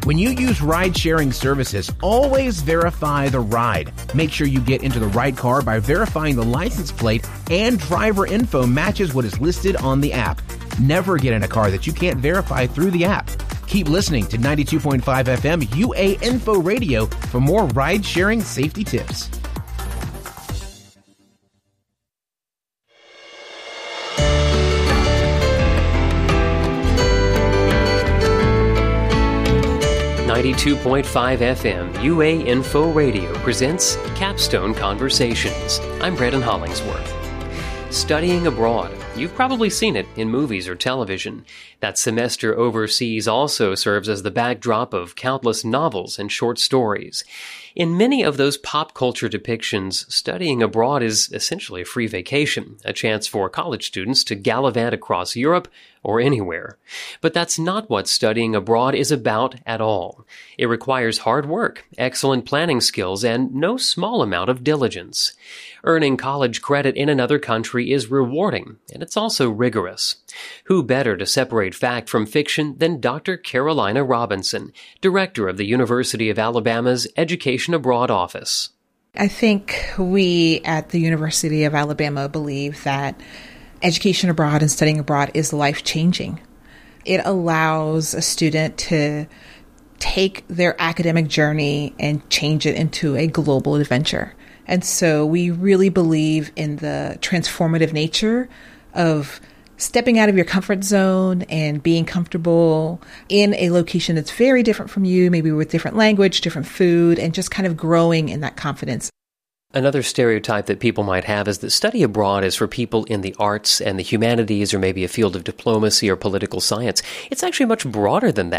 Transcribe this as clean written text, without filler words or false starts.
When you use ride-sharing services, always verify the ride. Make sure you get into the right car by verifying the license plate and driver info matches what is listed on the app. Never get in a car that you can't verify through the app. Keep listening to 92.5 FM UA Info Radio for more ride-sharing safety tips. .5 FM UA Info Radio presents Capstone Conversations. I'm Brandon Hollingsworth. Studying abroad. You've probably seen it in movies or television. That semester overseas also serves as the backdrop of countless novels and short stories. In many of those pop culture depictions, studying abroad is essentially a free vacation, a chance for college students to gallivant across Europe or anywhere. But that's not what studying abroad is about at all. It requires hard work, excellent planning skills, and no small amount of diligence. Earning college credit in another country is rewarding, and it's also rigorous. Who better to separate fact from fiction than Dr. Carolina Robinson, director of the University of Alabama's Education Abroad Office? I think we at the University of Alabama believe that education abroad and studying abroad is life-changing. It allows a student to take their academic journey and change it into a global adventure. And so we really believe in the transformative nature of stepping out of your comfort zone and being comfortable in a location that's very different from you, maybe with different language, different food, and just kind of growing in that confidence. Another stereotype that people might have is that study abroad is for people in the arts and the humanities or maybe a field of diplomacy or political science. It's actually much broader than that.